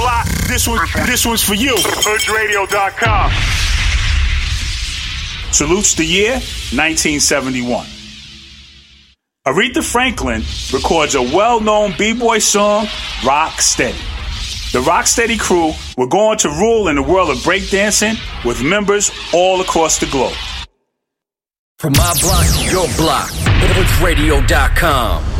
block, this one's for you. HoodRadio.com. Salutes the year 1971. Aretha Franklin records a well-known b-boy song, Rock Steady. The Rocksteady crew were going to rule in the world of breakdancing with members all across the globe. From my block to your block, HoodRadio.com.